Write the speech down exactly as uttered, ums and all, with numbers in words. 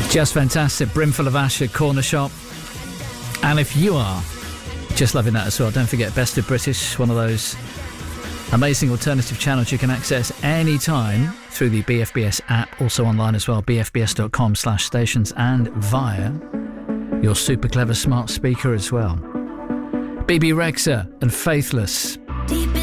Just fantastic. Brimful of Asher, Corner Shop. And if you are just loving that as well, don't forget Best of British, one of those amazing alternative channels you can access anytime through the B F B S app, also online as well, b f b s dot com slash stations, and via your super clever smart speaker as well. B B Rexha and Faithless.